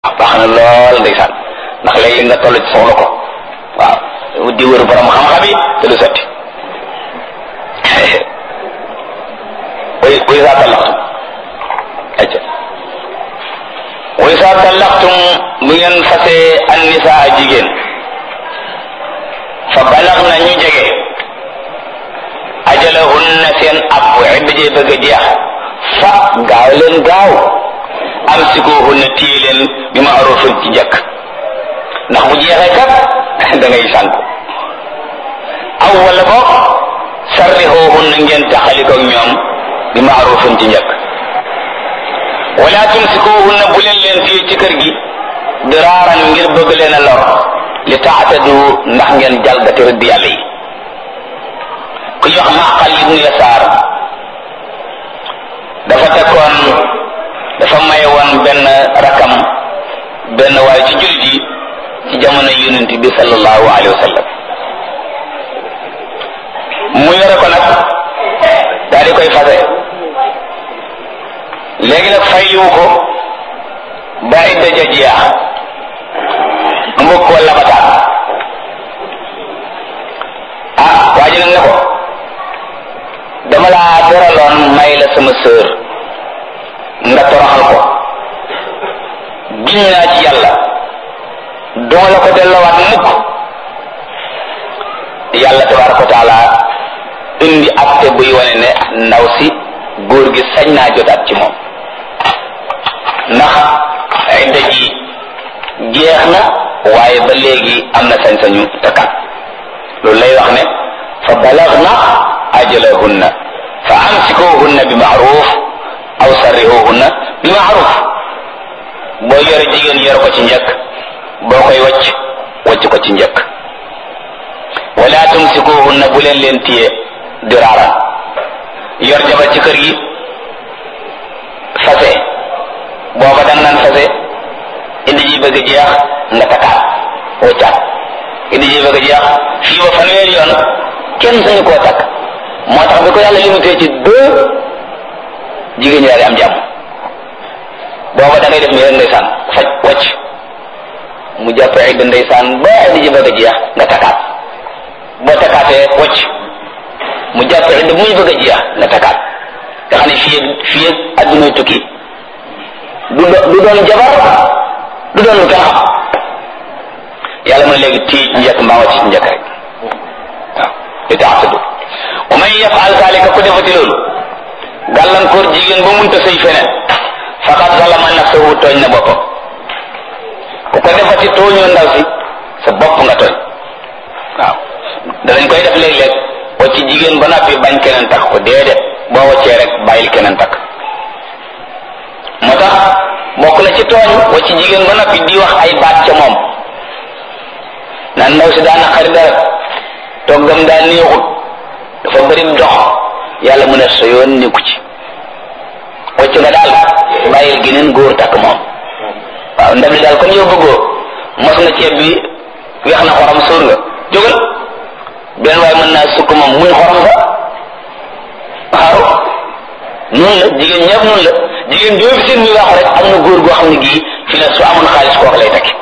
baax na lool ndeysaan ndax léeg-léeg nga toll ci soxla ko waaw di wër borom xam-xam yi te du sotti way saa talaxtum acca way saa talaxtum bu ngeen fasee an nisaa jigéen fa balax na ñu jege ajalahunna seen ab idda jee bëgg a jeex fa gaaw leen gaaw amsikuhunna téye leen bi ma'rufin ci njëkk ndax bu jeexee kat da ngay sànku aw wala boog sarrihuhunna ngeen taxaliko ak ñoom bi ma'rufin ci njëkk wala tumsikuhunna bu leen téye ci kër gi diraaran ngir bëgg leen a lor li taatadu ndax ngeen jalgati rëdd yàlla yi ku ñu wax Maqal ibnu Yasaar dafa maye woon benn rakam benn waaye ci jullit yi ci jamono yonent bi sallallahu alayhi wa sallam mu yore ko nag daal di koy fase léegi nag fayliwu ko ba idda ja jeex mbokk wala bataan waa ji nag ne ko dama laa teraloon may la sama sœur nga toroxal ko giñ naa ci yàlla duma la ko delloowaat mukk yàlla tabaaraka wa taala indi acte buy wane ne ndaw si góor gi sañ naa jotaat ci moom ndax idda ji jeex na waaye ba léegi am na sañ-sañu takkat loolu lay wax ne fa balagna ajalahunna fa amsikuhunna bi ma'ruf aw sarrihuhunna bi ma'ruf boo yore jigéen yor ko ci njëkk boo koy wacc ko ci njëkk wala tumsikuhunna bu leen téye diraaran yor jabar ci kër gi fase booba dang naan fase indi ji bëgg jeex nga takkaat waccaat indi ji bëgg jeex fii ba fanweeri yoon kenn sañu koo takk moo tax bi ko yàlla limité ci deux jigéen ñi daal di am jàmm booba da ngay def ni rek ndeysaan faj wacc mu jàpp idda ndeysaan ba indi ji bëgg a jeex nga takkaat boo takkaatee wacc mu jàpp idda muy bëgg a jeex nga takkaat nga xam ne fii ak addunay tukki du doon jabar du doon lu kenn xam yàlla mooy léegi tii njëkk mbaa wacc ci njëkk rek waaw li taxtadu wa man yafal zalika ku defati loolu gàllankoor jigéen ba munta sëy feneen faqad zalama nafsahu tooñ na boppam ku ko defati tooñoo ndaw si sa bopp nga tooñ waaw danañ koy def léeg-léeg wacc jigéen ba noppi bañ keneen takk ko déedéet boo waccee rek bàyyil keneen takk moo tax bokk na ci tooñ wacc jigéen ba noppi di wax ay baat ca moom naan ndaw si daana xari dara toggam daa neexut dafa bëri dox yàlla mu ne sa yoon nekku ci wacc nga daal bàyyil geneen góor takk moom waaw ndab li daal comme yow bëggoo mos nga ceeb bi weex na xorom sóor nga jógal benn waaye mën naa sukk moom muy xorom sa waaw noonu la jigéen ñëpp noonu la jigéen joo fi seen muy wax rek am na góor goo xam ne gii fi ne su amoon xaalis kooku lay takki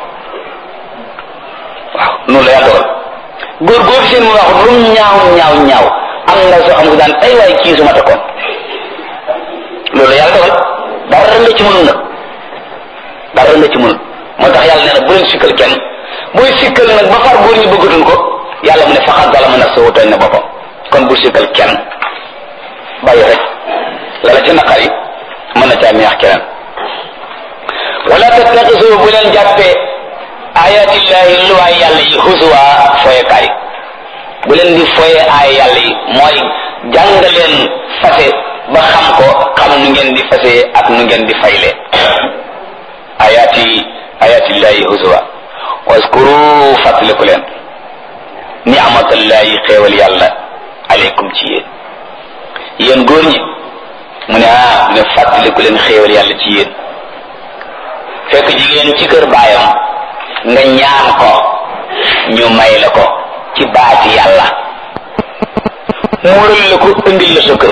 waaw noonu la yàlla dogal góor goo fi seen muy wax lu ñaaw am na soo xam ne daan ay waay kii su ma takkoon loolu yàlla dogal dara nga ci mënul nag dara nga ci mënul moo tax yàlla nee na bu leen sikkal kenn booy sikkal nag ba far góor ñi bëggatuñ ko yàlla mu ne faxat zalama nafsahu tooñ na boppam kon bu sikkal kenn bàyyi rek la la ci naqar yi mën na caa neex keneen wala tattaxisu bu leen jàppee ayatillahi luwaay yàlla yi husuwa foyekaay bu leen di foye ay yàlla yi mooy jàng leen fase ba xam ko xam nu ngeen di fase ak nu ngeen di fayle ayatillahi husuwa waskuru fàttaliku leen ni'matallahi xéewal yàlla aleykum ci yéen góor ñi mu ne ne fàttaliku leen xéewal yàlla ci yéen fekk jigéen ci kër baayam nga ñaan ko ñu may la ko ci baati yàlla muural la ko indil la sa kër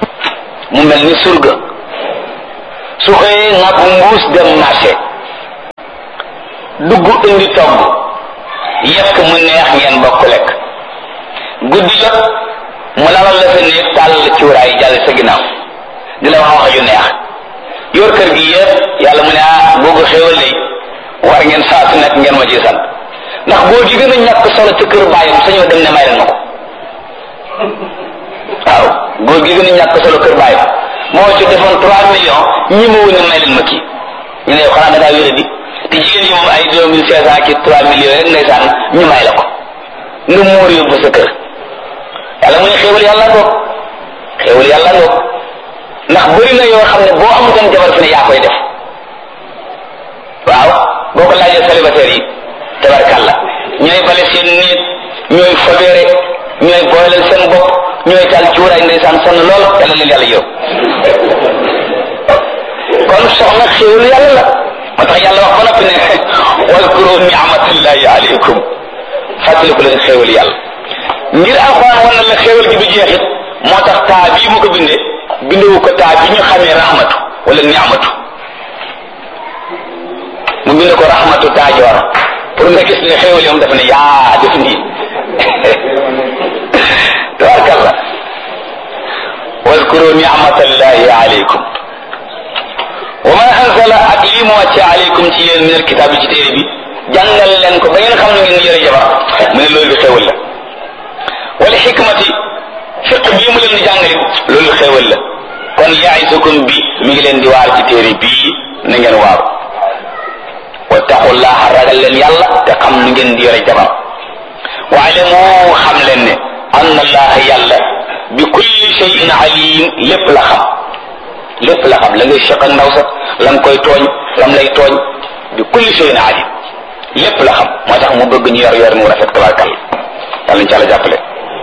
mu mel ni surga su xëyee nga bu mbuus dem marché dugg indi togg yekk mu neex ngeen bokk lekk guddi jot mu lalal la sa néeg tàll cuuraay jàll sa ginnaaw di la wax yu neex yor kër gi yëpp yàlla mu ne boo ko xéewal lay war ngeen saa su nekk ngeen ma ci sant ndax góor gi gën a ñàkk solo ci kër baayam sañoo dem ne may leen ma ko waaw góor gi gën a ñàkk solo kër baayam moo ci defoon 3 millions ñi ma wone may leen ma kii ñu ne xanaa da ngaa wéra di te jigéen ñi moom ay 2500 ki 3 millions rek ndeysaan ñu may la ko nga muur yóbbu sa kër yàlla mu ne xéewal yàlla ngoog xéewal yàlla ngoog ndax bëri na yoo xam ne boo amutoon jabar fi ne yaa koy def waaw boo ko laajee célibataire yi tabarkàlla ñooy bale seen néeg ñooy fobeere ñooy booleel seen bopp ñooy taal cuuraay ndeysaan sonn lool yàlla leen yàlla yow kon soxna xéewalu yàlla la moo tax yàlla wax ba noppi ne waskuru ni'matallahi alaykum fàttaliku leen xéewal yàlla ngir alxuraan wan na la xéewal gi du jeexit moo tax taa bii mu ko bindee bindewu ko taa bi ñu xamee rahmatu wala ni'matu mu bind ko rahmatu taajoor pour nga gis ne xéewal yoom dafa ne yaa def nii tabarkalla waskuru ni'matallahi alaykum wa ma anzala ak lii mu wàcce alaykum ci yéen min alkitaab bi ci téere bi jàngal leen ko ba ngeen xam ne ngeen yore jabar mu ne loolu xéewal la wala xikmati fiq bii mu leen di jàngale loolu xéewal la kon yaisukum bi mi ngi leen di waar ci téere bii na ngeen waaru wattaqullaha ragal leen yàlla te xam nu ngeen di yore jabar waalamu xam leen ne anna allaha yàlla bi kulli shay'in alim lépp la xam lépp la xam la ngay seq ak ndaw sa la nga koy tooñ lam lay tooñ bi kulli shay'in alim lépp la xam moo tax mu bëgg ñu yor mu rafet tabarkal yàlla ñu ci àlla jàppale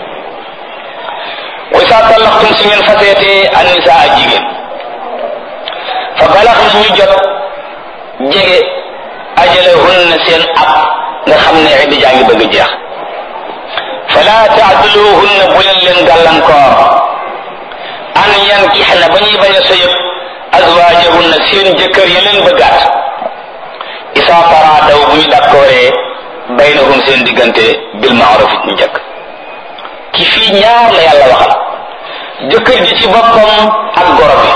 wa saa tallaxtum su ngeen faseetee annisaa jigéen fa balax na ñu jot jege ajalahunna seen ab nga xam ne idda jaa ngi bëgg jeex fala taadluhunna bu leen gàllankoor an yankixna ba ñuy bañ a sëyëb azwaajahunna seen jëkkër ya leen bëggaat isa taraadaw bu ñu dakkooree baynahum seen diggante bil maaruf ñu njëkk ki fii ñaar la yàlla waxal jëkkër ji ci boppam ak goro bi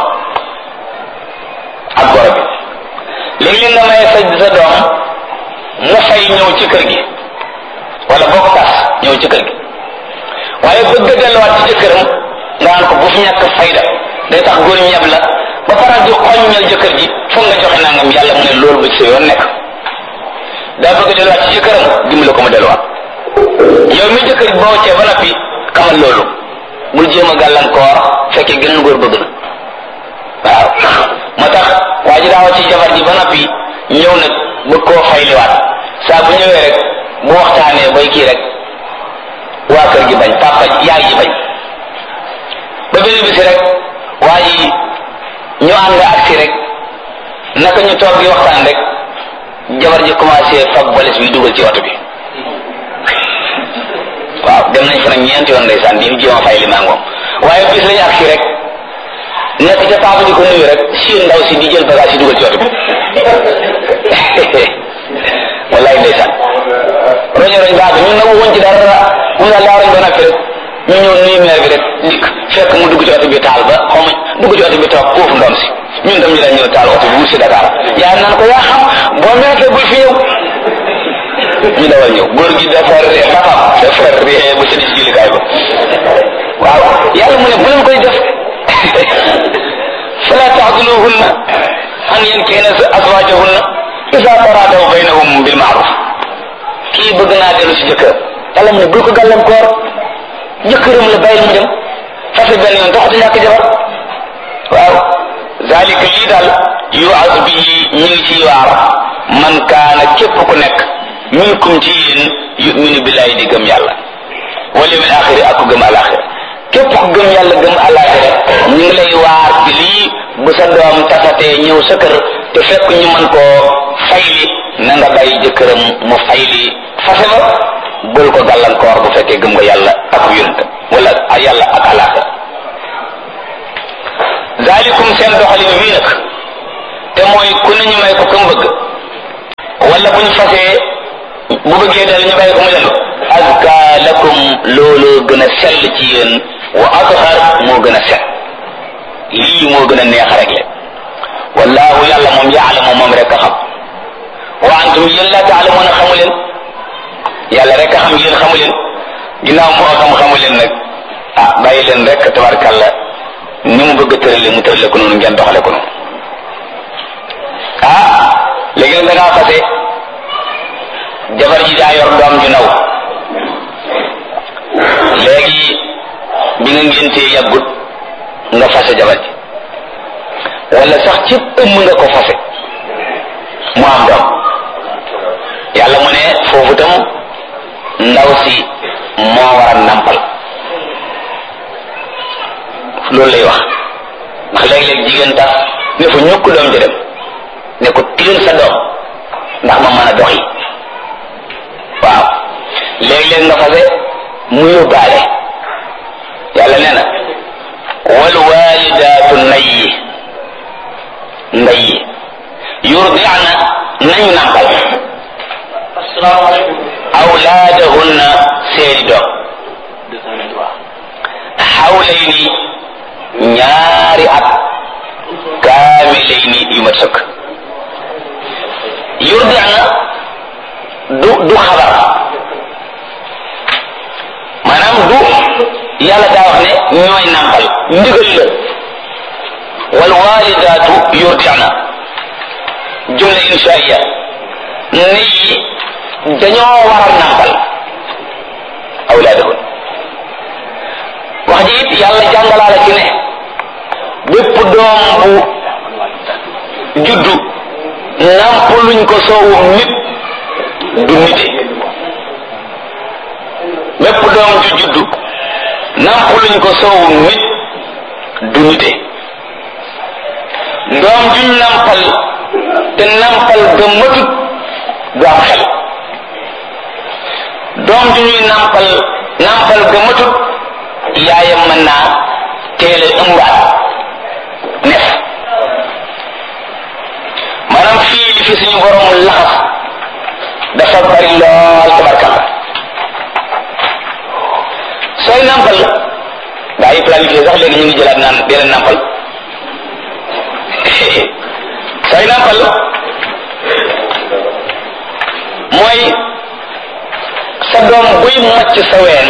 léegi nga may sa doom mu fay ñëw ci kër gi wala bokk tas ñëw ci kër gi waaye bëgg a delluwaat ci jëkkëram nga naan ko bu fi ñàkk fayda day tax góor ñeb la ba pare di xoññal jëkkër ji foog nga joxe nangam yàlla mu ne loolu bu ci sa yoon nekk daa bëgg a delluwaat ci jëkkëram dimbale ko mu delluwaat yow mi jëkkër ji boo cee ba noppi xamal loolu bul jéem a gàllankoor fekkee geneen góor bëgg na waaw moo tax waa ji daawa ci jabar ji ba noppi ñëw nag bëgg koo fayliwaat saa bu ñëwee rek bu waxtaanee bay kii rek waa kër gi bañ papa yaay ji bañ ba benn bisi rek waa ji ñu ànd agsi rek naka ñu toog di waxtaan rek jabar ji commencé fab balis bi dugal ci oto bi waaw dem nañ fa nag ñeenti yoon ndeysaan di jéem a fay li mangoom waaye bis lañu agsi rek nekk ca papa di ko nuyu rek siin ndaw si di jël bagage yi dugal ci oto bi wallaay ndeysaan roño roñ baax ñun nag woon ci dara mun daal daa roñ ba noppi rek ñu ñëw nuyu meer bi rek dikk fekk mu dugg ci oto bi taal ba xaw ma dugg ci oto bi toog foofu ndoom si ñun tam ñu dañ ñëw taal oto bi wut si Dakar yaa naan ko yaa xam boo meekee bul fi ñëw ñu dawal ñëw góor gi dafa ree papam dafa ree ba si di jullikaay ba waaw yàlla mu ne bu leen koy def fala taxduluhunna an yankihna azwaajahunna isa taradaw baynahum bil ma'ruf kii bëgg naa dellu si jëkkër yàlla mu ne bul ko gàllankoor jëkkëram la bàyyil mu dem fase benn yoon taxatu ñàkk jabar waaw zalika lii daal yu'azu bihi ñu ngi ci waar man kaana képp ku nekk minkum ci yéen yu'minu billahi di gëm yàlla wal yawmil axiri ak ku gëm alaxira képp ku gëm yàlla gëm alaxira ñu ngi lay waar ci lii bu sa doom tasatee ñëw sa kër te fekk ñu mën koo fayli na nga bàyyi jëkkëram mu fayli fase ba bul ko gàllankoor bu fekkee gëm nga yàlla ak yonent wala yàlla ak alaxira zalikum seen doxalin wii nag te mooy ku ne ñu may ko kam bëgg wala bu ñu fase bu bëggee dal ñu bàyyi ko mu dellu azka lakum loolu gën a sell ci yéen wa athar moo gën a set lii moo gën a neex rek le wallahu yàlla moom yaalamu moom rek a xam wa antum yéen la taalamuuna xamu leen yàlla rek a xam yéen xamu leen ginnaaw moo xam xamu leen nag ah bàyyi leen rek tabarkàlla ni mu bëgg a tërale mu tërale ko noonu ngeen doxale ko noonu ah léegi nag da ngaa fase jabar ji daa yor doom ju ndaw léegi bi nga ngéntee yàggut nga fase jabar ji wala sax ci ëmm nga ko fase mu am doom yàlla mu ne foofu tam ndaw si moo war a nampal loolu lay wax ndax léeg-léeg jigéen tax ne fa ñukk doom ji dem ne ko tiil sa doom ndax ma mën a doxi waaw léeg-léeg nga fase mu yóbbaale yàlla nee na wal walidaatu ndey yurdi'na nañu nampal awlaadahunna seeni doom xawlayni ñaari at kaamilayni yu mat sëkk yurdi'na du xabar maanaam du yàlla daa wax ne ñooy nampal ndigal la wal walidaatu yurdi'na jumla inshaiya ni dañoo war a nampal awlaadahun wax ji it yàlla jàngalaale ci ne bépp doom bu juddu nampaluñ ko soowum nit du nite bépp doom ju juddu nampaluñ ko soowum nit du nite doom juñ nampal te nampal ga matut du am xel doom ju ñuy nampal ga matut yaayam mën naa teele ëmbaat nef maanaam fii li fi suñu borom laxas dafa bari lool tabarkalla sooy nampal gaa yi planifié sax léegi ñu ngi jëlaat naan dee leen nampal sooy nampal mooy sa doom buy màcc sa ween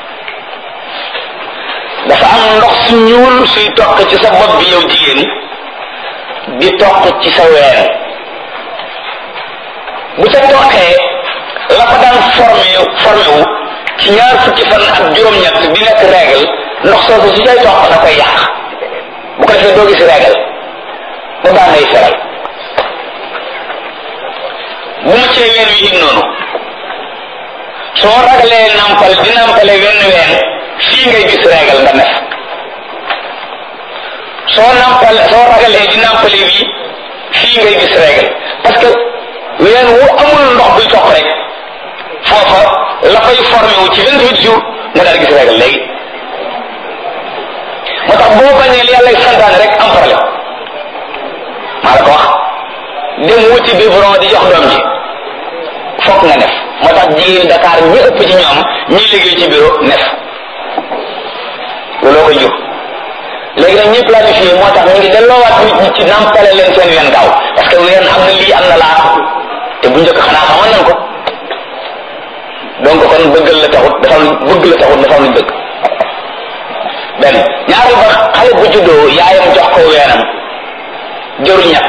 dafa am ndox su ñuul suy toq ci sa bopp bi yow jigéen di toq ci sa ween bu ca toqee la ko daan formé wu ci ñaar fukki fan ak juróom-ñett di nekk règle ndox soosu su cay toq da koy yàq bu ko defee doo gis règle ba baa ngay feral bu ma cee ween wi it noonu soo ragalee nampal di nampale wenn ween fii ngay gis règle nga nef soo ragalee di nampale wi fii ngay gis règle parce que ween wu amul ndox buy toq rek foofa la fay formé wu ci 28 jours nga daal gis règle léegi moo tax boo bañee li yàlla santaane rek am problème maa la ko wax dem wuti biberon di jox doom ji fokk nga nef moo tax jigéen Dakar ñi ëpp ci ñoom ñi liggéey ci bureau nef looloo koy jur léegi nag ñi planifié moo tax ñu ngi delloowaat nit ñi ci nampale leen seen ween gaaw parce que ween am na lii am na laa te bu njëkk xanaa xamoon nañ ko donc kon bëggal la taxut dafa bëgg la taxut dafa am luñ bëgg benn ñaari ba xale bu juddoo yaayam jox ko weenam jëru ñàkk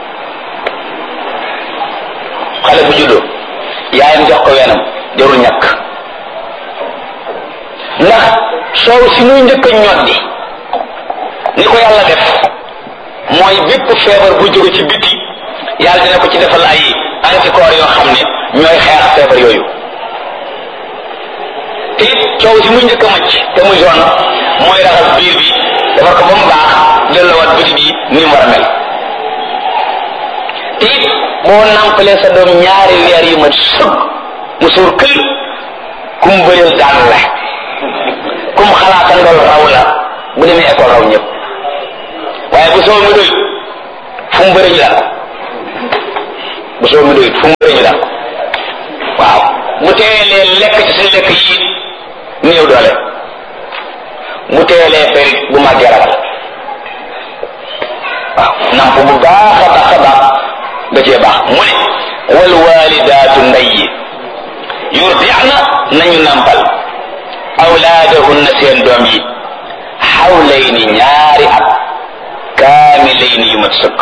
xale bu juddoo yaayam jox ko weenam jëru ñàkk ndax soow si muy njëkk a ñoddi ni ko yàlla def mooy bépp feebar bu jóge ci biti yàlla dina ko ci defal ay anticorps yoo xam ne ñooy xeex feebar yooyu te it coow si muy njëkk a macc te muy jaune mooy raxas biir bi defar ko ba mu baax delloowaat biti bi ni mu war a mel te it boo nampalee sa doom ñaari weer yu mat sëg mu suur kël kum bëreel daan la kum xalaata ndol raw la bu demee école raw ñëpp waaye bu soo mi doy fu mu bëri ñu daal bu soo mi doy fu mu bëri ñu daal waaw bu teelee lekk ci suñu lekk yi néew doole bu teelee ferit bu màggee ragal waaw namp bu baax a baax a baax da cee baax mu ne wal walidaatu ndey yi yurdi'na nañu nampal awlaadahunna seen doom yi xawlayni ñaari at kaamilayni yu mat sëkk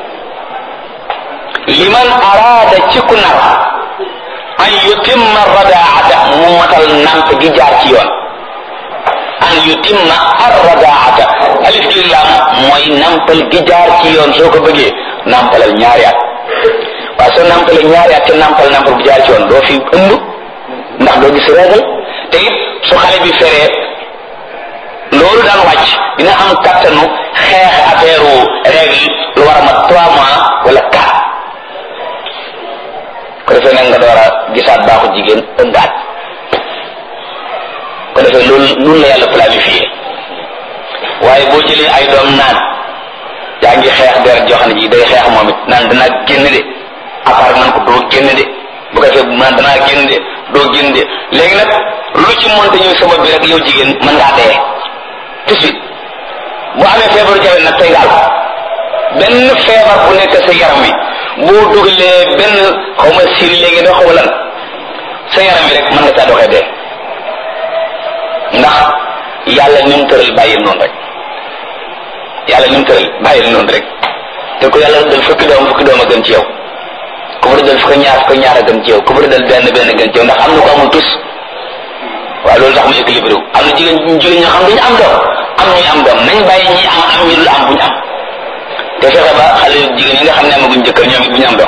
liman araada ci ku nar an yutimma radaata mu matal namp gi jaar ci yoon an yutimma ar-radaata alif gi lam mooy nampal gi jaar ci yoon soo ko bëggee nampalal ñaari at waaye soo nampalee ñaari at te nampal bu jaar ci yoon doo fi ëmb ndax doo gis régal te it su xale bi feree loolu daan wàcc dina am kattanu xeex affaire règle lu war a mat 3 mois wala 4 ko defee nag nga door a gisaat baaxu jigéen ëmbaat ko defee loolu la yàlla planifié waaye boo jëlee ay doom naan yaa ngi xeex der joxane ji day xeex moom it naan danaa génn de apart man ko doo génn de bu ko defee naan danaa génn de doo génn de léegi nag lu ci monte ñëw sabab bi rek yow jigéen mën ngaa dee tout de suite boo amee feebaru jabet nag tey gaal benn feebar bu nekk sa yaram wi boo dugalee benn xaw ma siin léegi doo xaw lan sa yaram wi rek mën nga caa doxee dee ndax yàlla ni mu tëral bàyyil noonu rek yàlla ni mu tëral bàyyil noonu rek te ku yàlla dal fukki doom a gën ci yow ku bëri dal fukki ñaar a gën ci yow ku bëri dal benn gën ci yow ndax am na ko amul tus waaye loolu tax mu équilibré wu am na jigéen ñoo xam duñu am doom am ñuy am doom nañ bàyyi ñi am ñu dul am buñu am te fexe ba xale jigéen yi nga xam ne amaguñ jëkkër ñoom it buñu am doom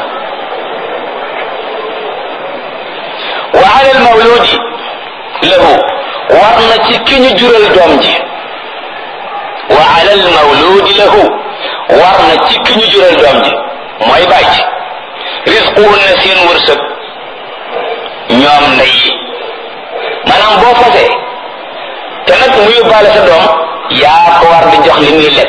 wa ala al mawludi lahu war na ci ki ñu jural doom ji wa ala al mawludi lahu war na ci ki ñu jural doom ji mooy bàyyi rizquhunna seen wërsëg ñoom ndey yi maanaam boo fasee te nag mu yóbbaale sa doom yaa ko war di jox li muy lekk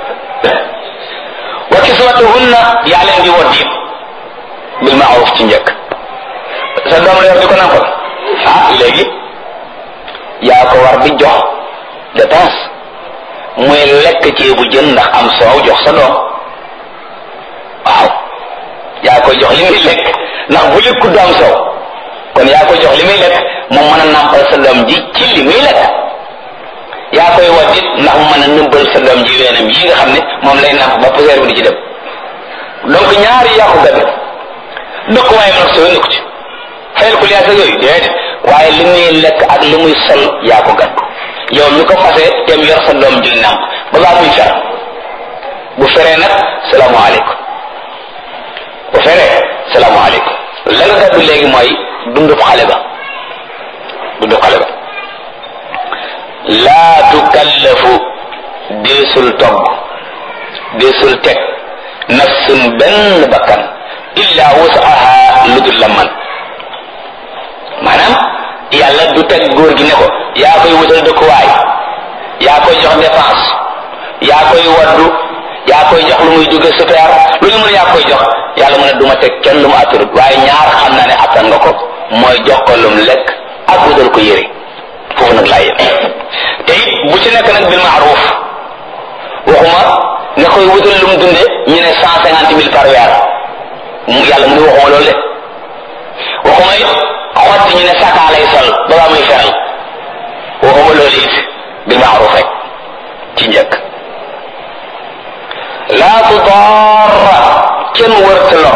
wa kiswatuhunna yaa leen di wodd it bil ma'ruf ci njëkk sa doom la yor di ko nampal léegi yaa ko war di jox dépense muy lekk ceebu jën ndax am soow jox sa doom waaw yaa koy jox li muy lekk ndax bu lekku du am soow kon yaa koy jox li muy lekk mu mën a nampal sa doom ji ci li muy lekk yaa koy waddit ndax mu mën a nëmbal sa doom ji weenam yi nga xam ne moom lay namp ba poussière bi di ci dem donc ñaari yaa ko gàddu dëkk waaye nag sa wéndu ko ci fayal ko liyaasa yooyu déedéet waaye li muy lekk ak li muy sol yaa ko gàddu yow mi ko fasee dem yor sa doom ji namp ba baa muy fer bu feree nag salaamaaleykum bu feree salaamaaleykum la nga gàddu léegi mooy dundub xale ba laa tukallafu deesul togg deesul teg nafsun benn bakkan illa wusaha lu dul la man maanaam yàlla du teg góor gi ne ko yaa koy wutal dëkkuwaay yaa koy jox dépense yaa koy waddu yaa koy jox lu muy dugge super lu ñu mën yaa koy jox yàlla mu ne duma teg kenn lu mu attanut waaye ñaar xam naa ne attan nga ko mooy jox ko lum lekk ak wutal ko yére foofu nag laa yem te it bu ci nekk nag bil ma'ruf waxuma nga koy wutal lum dunde ñu ne 150 000 par weer yàlla mu ne waxuma loolu de waxuma it xotti ñu ne sakaa lay sol ba baa muy feral waxuma loolu it bil ma'ruf rek ci njëkk laa tudarra kenn wërta lor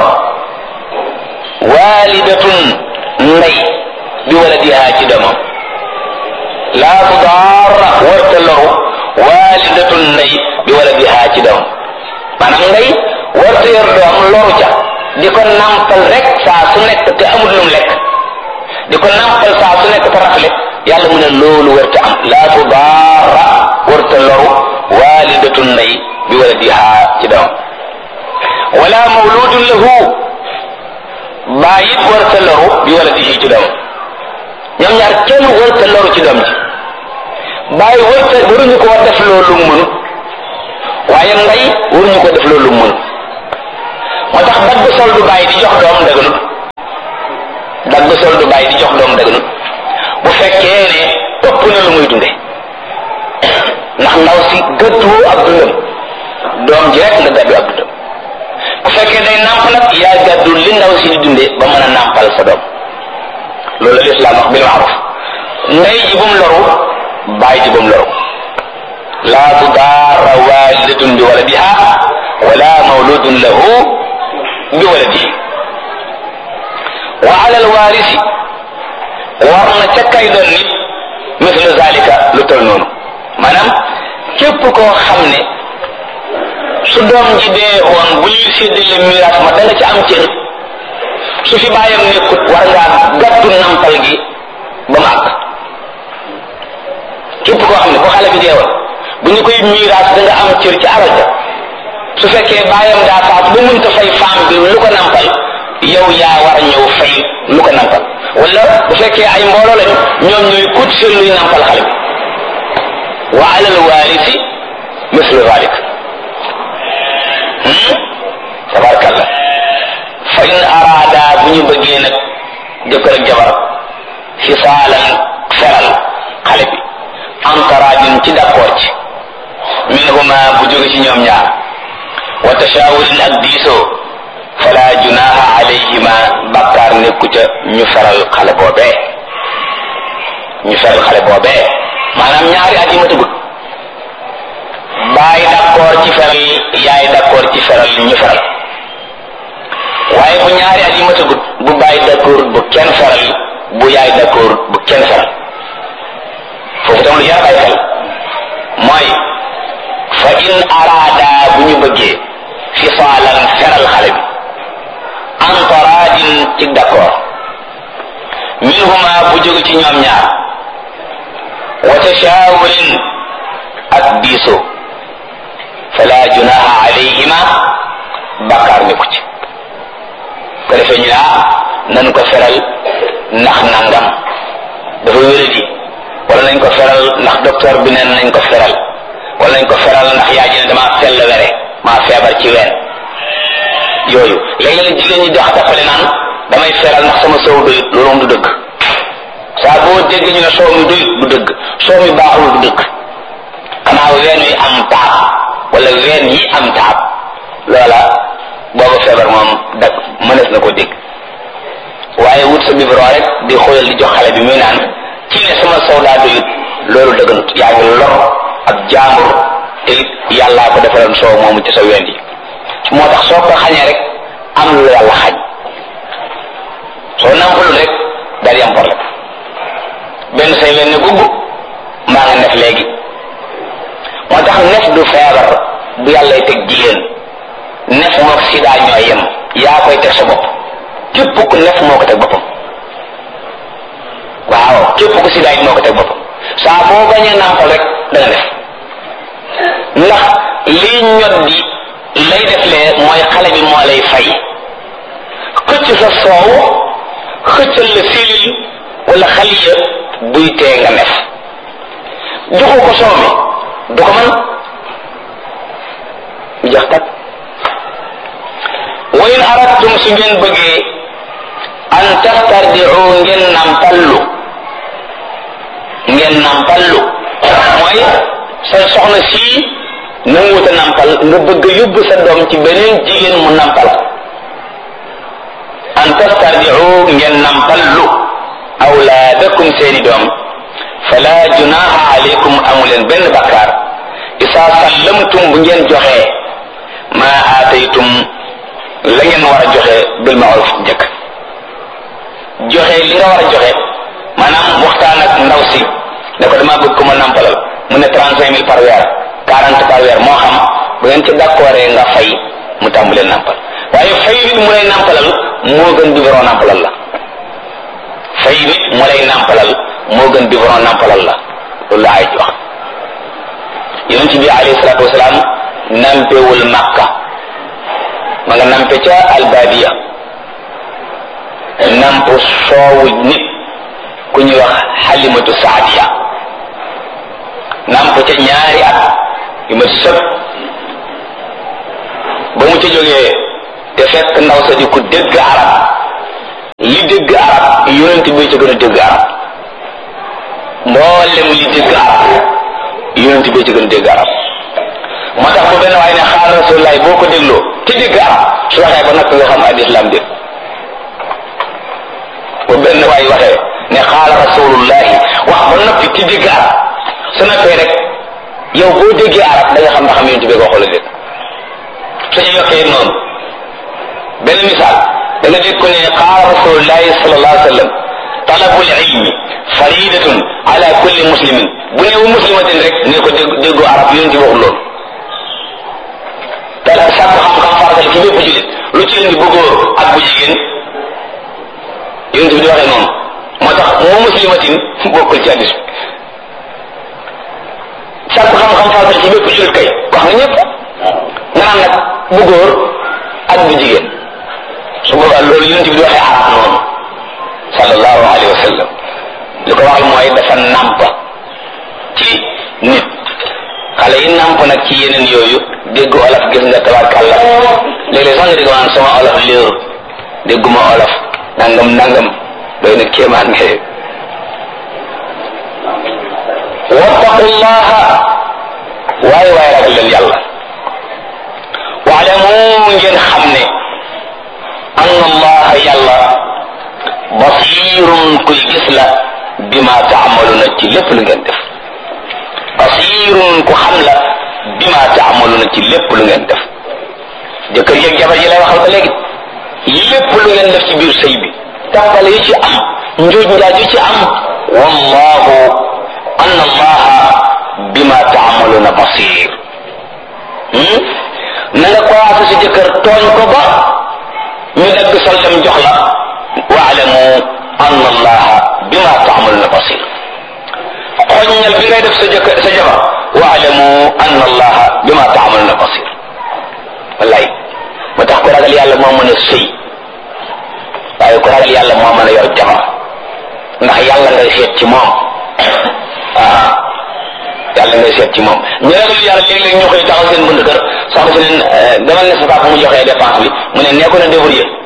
walidatun ndey bi waladiha ci doomam laa tudarra wërta loru walidatun ndey bi waladiha ci doomam maanaam ndey wërta yor doom loru ca di ko nampal rek saa su nekk te amul lum lekk di ko nampal saa su nekk te rafle yàlla mu ne loolu wërta am laa tudarra wërta loru walidatun ndey bi waladiha ci doom wala mawludun lahu bàyyit warta loru bi waladihi ci doom ñoom ñaar kenn warta loru ci doom ji bàyyi waruñu ko def loolu mënut waaye ndey waruñu ko def loolu mënut moo tax dagg sol du bàyyi di jox doom daganut dagg sol du bàyyi di jox ndaw si gëddu ab dundam doom ji rek nga gàddu ab dundam bu fekkee day nàmp nag yaa gàddu li ndaw si di dundee ba mën a nàmpal sa doom loolu la lislaam wax bil maaruf ndey ji bu mu loru baay ji bu mu loru laa tudaara waalidatun bi waladiha wala mawludun lahu bi waladihi wa ala alwaarisi war na ca kay doon nit mislu zalika lu tol noonu maanaam képp koo xam ne su doom ji dee woon bu ñuy séddale miraas ma da nga ci am cër su fi bàyyam nekkut war ngaa gàddu nampal gi ba mu àgg képp koo xam ne bu xale bi dee woon bu ñu koy miraas da nga am cër ci alal ja su fekkee bàyyam daa faatu ba mënta fay faam bi lu ko nampal yow yaa war a ñëw fay lu ko nampal wala bu fekkee ay mbooloo lañu ñoom ñooy kut seen luy nampal xale bi wa alal waarisi mislu zalik tabarakallah fa in araada bu ñu bëggee nag jëkkër ak jabar fisaalan feral xale bi antaraadin ci d'accord ci minhuma bu jóge ci ñoom ñaar wa tashaawurin ak diisoo fala junaha alayhima bakkaar nekku ca ñu feral xale boobee maanaam ñaari at yi ma tëggut baay d'accord ci feral yaay d'accord ci feral ñu feral waaye bu ñaari at yi ma tëggut bu baay d'accord bu kenn feral bu yaay d'accord bu kenn feral foofu tam lu jar bàyyi xel mooy fa in araada bu ñu bëggee fisaalan feral xale bi antaraadin ci d'accord minhuma bu jóge ci ñoom ñaar wa tashaawurin ak diisoo fala junaha alayhima bakkaar nekku ci ko defee ñu nan ko feral ndax nangam dafa wéradi wala nañ ko feral ndax docteur bi neen nañ ko feral wala nañ ko feral ndax yaa ji ne dama sell were maa feebar ci ween yooyu léeg-léeg jigéen ñi dox tappale naan damay feral ndax sama soow doyut loolu moom du dëgg saa boo dégg ñu ne soow mi doyut du dëgg soow mi baaxul du dëgg xanaa ween wi am taab wala ween yi am taab loola booba feebar moom dag mënees na ko dégg waaye wut sa biberon rek di xóoyal di jox xale bi muy naan ci ne sama soow daa doyut loolu dëgganut yaa ngi lor ak jaambur te yàllaa ko defaroon soow moomu ci sa ween yi moo tax soo ko xañee rek am lu yàlla xañ soo nampalul rek daal di am problème benn say leen ne gubb mbaa nga nef léegi moo tax nef du feebar bu yàllay teg jigéen nef mook sida ñooy yem yaa koy teg sa bopp képp ku nef moo ko teg boppam waaw képp ku sida it moo ko teg boppam saa boo bañee nampal rek da nga def ndax lii ñot di lay def lee mooy xale bi moo lay fay xëcc sa soow xëccal la silil wala xaliya buy tee nga nef joxu ko soow mi du ko mën mu jax tak wa in aradtum su ngeen bëggee an tastardiu ngeen nampallu mooy sa soxna sii nanguwuta nampal nga bëgg yóbbu sa doom ci beneen jigéen mu nampal an tastardiu ngeen nampallu awlaadakum seeni doom fala junaha alaykum amuleen benn bakkaar isa sallamtum bu ngeen joxee ma aataytum la ngeen war a joxe bil ma'ruf njëkk joxe li nga war a joxe maanaam waxtaan ak ndaw si ne ko dama bëgg ko ma nampalal mu ne 35 000 par weer 40 par weer moo xam bu ngeen ci d'accord nga fay mu tàmbalee nampal waaye fay nit mu lay nampalal moo gën biberon nampalal la fay nit mu lay nampalal moo gën biberon nampalal la loolu la ay wax yonent bi alayhi salaatu wasalaam nampewul Makka ma nga nampe ca albadiya namp soowu nit ku ñuy wax Halimatu Saadiya namp ca ñaari at yu ma sëb ba mu ca jógee te fekk ndaw sa di ku dégg arab li dégg arab yonent bi ca gën a dégg arab mboolem li dégg arab yonent bi ci gën dégg arab moo tax bu benn waaye ne xaala rasulullahi boo ko dégloo te dégg arab su waxee ba nag nga xam al islam dégg bu benn waay waxee ne xaala rasulullahi wax ba noppi te dégg arab su noppee rek yow boo déggee arab da nga xam ndax am yonent bi ko waxoo la dégg suñu yokkee noonu benn misaal da nga dégg ko ne qaala rasulullahi sallallahu alayhi wa sallam talabul ilmi faridatun ala kulli muslimin bu ne wu muslimatin rek ne ko déggoo arab yonent bi waxul loolu dala sàkku xam-xam faratal ci bépp jullit lu ci indi bu góor ak bu jigéen yonent bi di waxee noonu moo tax mu muslimatin bokkul ci hadis sàkku xam-xam faratal ci bépp jullit kay wax nga ñëpp nga naan nag bu góor ak bu jigéen su boobaa loolu yonent bi di waxee arab noonu sallallahu alayhi wa sallam li ko waxal mooy dafa nàmp ci nit xale yi nàmp nag ci yeneen yooyu dégg olof gis nga tabarkàlla léeg-léeg sax nga dégg naan sama olof léeru dégguma olof nangam doy na kéemaan nga wattaqullaha waaye ragal leen yàlla waalamu ngeen xam ne anna allaha yàlla basirun kuy gis la bima taamaluna ci lépp lu ngeen def basirun ku xam la bima taamaluna ci lépp lu ngeen def jëkkër yeeg jabar yi lay waxal ba léegi lépp lu ngeen def ci biir sëy bi tàppale yi ci am njuuj njaaj yi ci am wallahu anna allaha bima taamaluna basir na nga commencé si jëkkër tooñ ko ba ñu dagg soltam jox la waalamu anna allaha bima taamaluna basir xoññal bi ngay def sa jëkkër sa jabar waalamu anna allaha bima taamaluna basir wallaay moo tax ko ragal yàlla moo mën a sëy waaye ko ragal yàlla moo mën a yor jabar ndax yàlla ngay seet ci moom yàlla ngay seet ci moom ñu ragal yàlla léeg-léeg ñu koy taxaw seen bunt kër soxna si ne demal ne sa papa mu joxee dépense bi mu ne nee ko na débrouiller